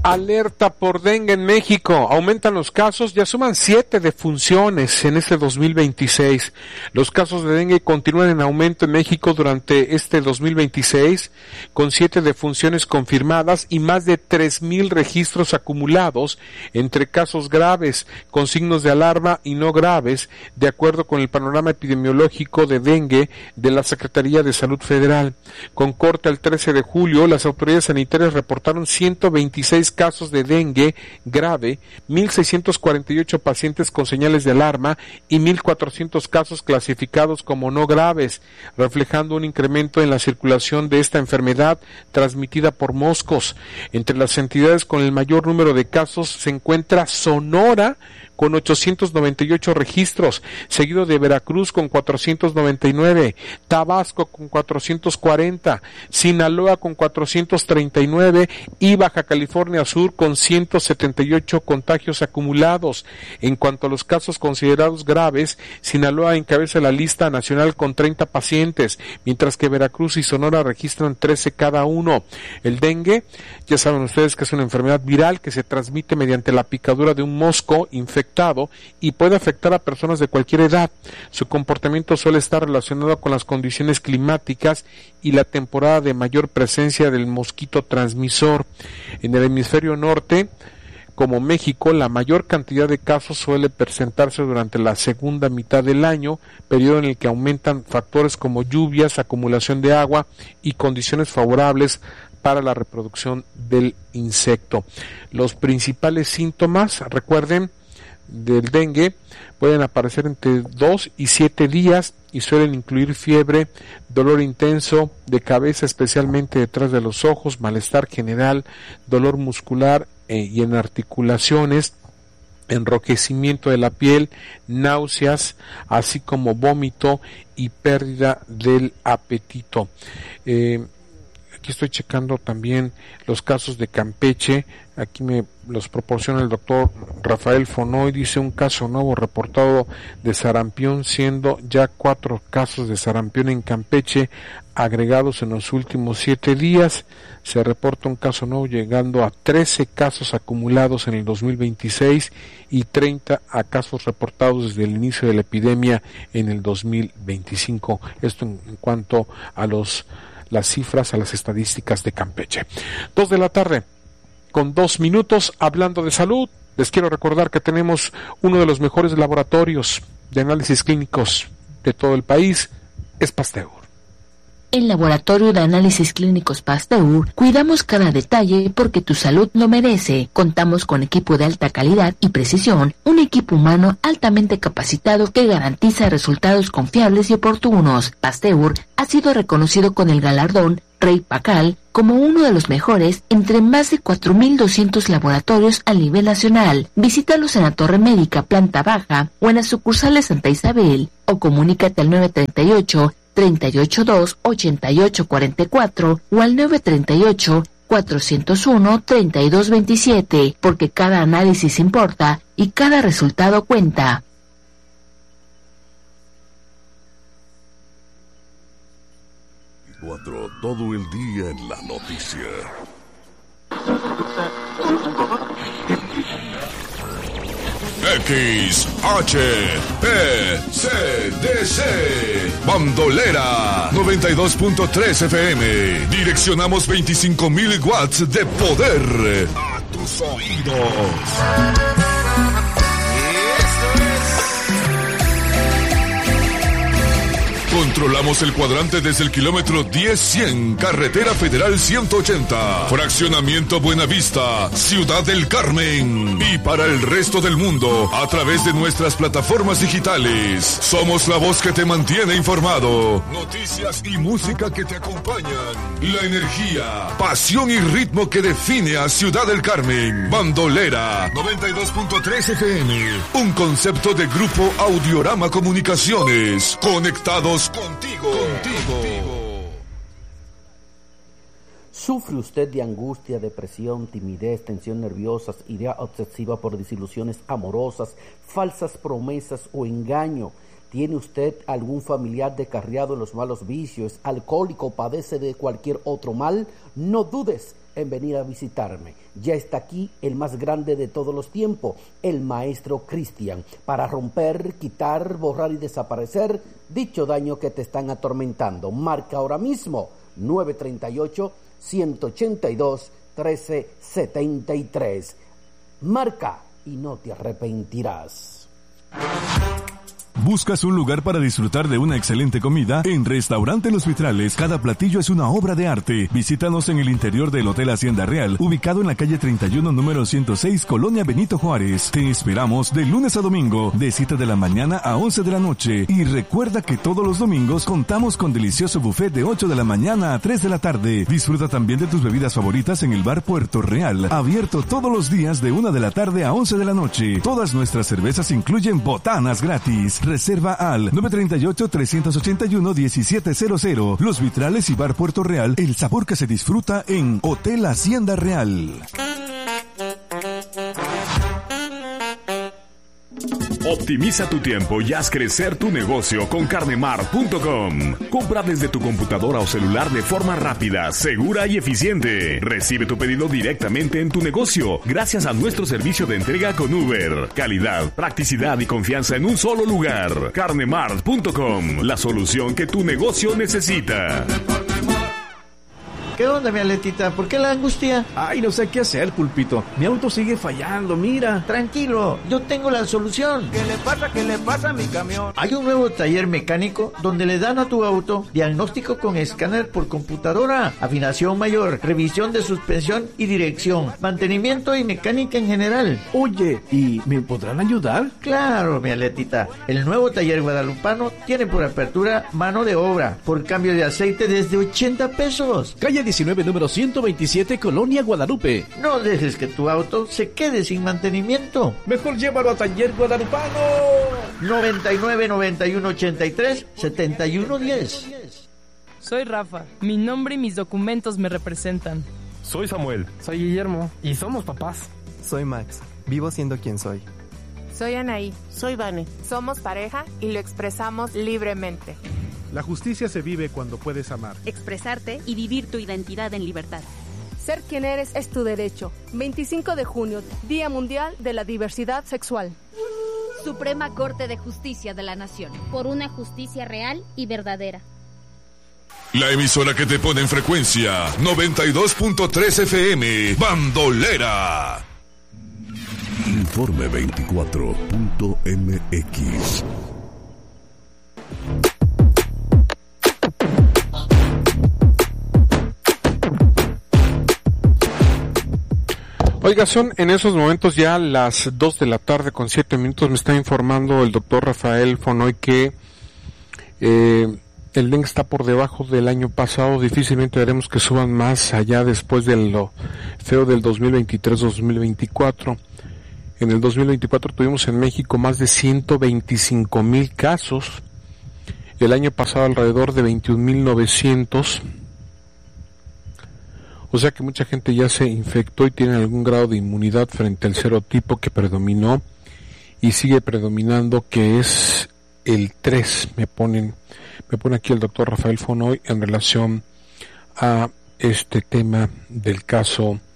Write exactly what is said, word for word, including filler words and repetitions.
Alerta por dengue en México. Aumentan los casos, ya suman siete defunciones en este dos mil veintiséis. Los casos de dengue continúan en aumento en México durante este dos mil veintiséis, con siete defunciones confirmadas y más de tres mil registros acumulados entre casos graves, con signos de alarma y no graves, de acuerdo con el panorama epidemiológico de dengue de la Secretaría de Salud Federal. Con corte al trece de julio, las autoridades sanitarias reportaron ciento veintiséis casos de dengue grave, mil seiscientos cuarenta y ocho pacientes con señales de alarma y mil cuatrocientos casos clasificados como no graves, reflejando un incremento en la circulación de esta enfermedad transmitida por moscos. Entre las entidades con el mayor número de casos se encuentra Sonora, con ochocientos noventa y ocho registros, seguido de Veracruz con cuatrocientos noventa y nueve, Tabasco con cuatrocientos cuarenta, Sinaloa con cuatrocientos treinta y nueve y Baja California Sur con ciento setenta y ocho contagios acumulados. En cuanto a los casos considerados graves, Sinaloa encabeza la lista nacional con treinta pacientes, mientras que Veracruz y Sonora registran trece cada uno. El dengue, ya saben ustedes que es una enfermedad viral que se transmite mediante la picadura de un mosco infectado y puede afectar a personas de cualquier edad. Su comportamiento suele estar relacionado con las condiciones climáticas y la temporada de mayor presencia del mosquito transmisor. En el hemisferio norte, como México, la mayor cantidad de casos suele presentarse durante la segunda mitad del año, periodo en el que aumentan factores como lluvias, acumulación de agua y condiciones favorables para la reproducción del insecto. Los principales síntomas, recuerden, del dengue pueden aparecer entre dos y siete días y suelen incluir fiebre, dolor intenso de cabeza, especialmente detrás de los ojos, malestar general, dolor muscular eh, y en articulaciones, enrojecimiento de la piel, náuseas, así como vómito y pérdida del apetito. Eh, Aquí estoy checando también los casos de Campeche. Aquí me los proporciona el doctor Rafael Fonoy. Dice un caso nuevo reportado de sarampión, siendo ya cuatro casos de sarampión en Campeche agregados en los últimos siete días. Se reporta un caso nuevo llegando a trece casos acumulados en el dos mil veintiséis y treinta a casos reportados desde el inicio de la epidemia en el dos mil veinticinco. Esto en, en cuanto a los las cifras, a las estadísticas de Campeche. Dos de la tarde, con dos minutos, hablando de salud. Les quiero recordar que tenemos uno de los mejores laboratorios de análisis clínicos de todo el país, es Pasteur. En Laboratorio de Análisis Clínicos Pasteur, cuidamos cada detalle porque tu salud lo merece. Contamos con equipo de alta calidad y precisión, un equipo humano altamente capacitado que garantiza resultados confiables y oportunos. Pasteur ha sido reconocido con el galardón Rey Pacal como uno de los mejores entre más de cuatro mil doscientos laboratorios a nivel nacional. Visítalos en la Torre Médica, planta baja, o en la sucursal de Santa Isabel, o comunícate al nueve treinta y ocho, treinta y ocho dos, ochenta y ocho cuarenta y cuatro o al nueve treinta y ocho, cuatrocientos uno, treinta y dos veintisiete, porque cada análisis importa y cada resultado cuenta. Cuatro, todo el día en la noticia. X H P C D C Bandolera noventa y dos punto tres F M. Direccionamos veinticinco mil watts de poder a tus oídos. Controlamos el cuadrante desde el kilómetro diez cien, Carretera Federal ciento ochenta, Fraccionamiento Buenavista, Ciudad del Carmen. Y para el resto del mundo, a través de nuestras plataformas digitales. Somos la voz que te mantiene informado. Noticias y música que te acompañan. La energía, pasión y ritmo que define a Ciudad del Carmen. Bandolera noventa y dos punto tres F M. Un concepto de Grupo Audiorama Comunicaciones. Conectados contigo, contigo. ¿Sufre usted de angustia, depresión, timidez, tensión nerviosa, idea obsesiva por desilusiones amorosas, falsas promesas o engaño? ¿Tiene usted algún familiar descarriado en los malos vicios, alcohólico o padece de cualquier otro mal? No dudes en venir a visitarme. Ya está aquí el más grande de todos los tiempos, el maestro Cristian, para romper, quitar, borrar y desaparecer dicho daño que te están atormentando. Marca ahora mismo nueve tres ocho, uno ocho dos, uno tres siete tres. Marca y no te arrepentirás. ¿Buscas un lugar para disfrutar de una excelente comida? En Restaurante Los Vitrales, cada platillo es una obra de arte. Visítanos en el interior del Hotel Hacienda Real, ubicado en la calle treinta y uno, número ciento seis, Colonia Benito Juárez. Te esperamos de lunes a domingo, de siete de la mañana a once de la noche. Y recuerda que todos los domingos contamos con delicioso buffet de ocho de la mañana a tres de la tarde. Disfruta también de tus bebidas favoritas en el Bar Puerto Real, abierto todos los días de una de la tarde a once de la noche. Todas nuestras cervezas incluyen botanas gratis. Reserva al nueve tres ocho, tres ocho uno, uno siete cero cero. Los Vitrales y Bar Puerto Real, el sabor que se disfruta en Hotel Hacienda Real. Optimiza tu tiempo y haz crecer tu negocio con carnemart punto com. Compra desde tu computadora o celular de forma rápida, segura y eficiente. Recibe tu pedido directamente en tu negocio gracias a nuestro servicio de entrega con Uber. Calidad, practicidad y confianza en un solo lugar. carnemart punto com, la solución que tu negocio necesita. ¿Qué onda, mi Aletita? ¿Por qué la angustia? Ay, no sé qué hacer, Pulpito. Mi auto sigue fallando, mira. Tranquilo, yo tengo la solución. ¿Qué le pasa? ¿Qué le pasa a mi camión? Hay un nuevo taller mecánico donde le dan a tu auto diagnóstico con escáner por computadora, afinación mayor, revisión de suspensión y dirección, mantenimiento y mecánica en general. Oye, ¿y me podrán ayudar? Claro, mi Aletita. El nuevo taller guadalupano tiene por apertura mano de obra, por cambio de aceite desde ochenta pesos. Calle diecinueve, número ciento veintisiete, Colonia Guadalupe. No dejes que tu auto se quede sin mantenimiento. Mejor llévalo a Taller Guadalupano. noventa y nueve, noventa y uno, ochenta y tres, setenta y uno, diez. Soy Rafa. Mi nombre y mis documentos me representan. Soy Samuel. Soy Guillermo. Y somos papás. Soy Max. Vivo siendo quien soy. Soy Anaí. Soy Vane. Somos pareja y lo expresamos libremente. La justicia se vive cuando puedes amar, expresarte y vivir tu identidad en libertad. Ser quien eres es tu derecho. veinticinco de junio, Día Mundial de la Diversidad Sexual. Suprema Corte de Justicia de la Nación. Por una justicia real y verdadera. La emisora que te pone en frecuencia noventa y dos punto tres F M, Bandolera. Informe veinticuatro punto M X. Oiga, son en esos momentos ya las dos de la tarde con siete minutos. Me está informando el doctor Rafael Fonoy que eh, el dengue está por debajo del año pasado. Difícilmente veremos que suban más allá después de lo feo del dos mil veintitrés dos mil veinticuatro. En el dos mil veinticuatro tuvimos en México más de ciento veinticinco mil casos. El año pasado alrededor de veintiún mil novecientos. O sea que mucha gente ya se infectó y tiene algún grado de inmunidad frente al serotipo que predominó y sigue predominando, que es el tres. Me ponen, me pone aquí el doctor Rafael Fonoy en relación a este tema del caso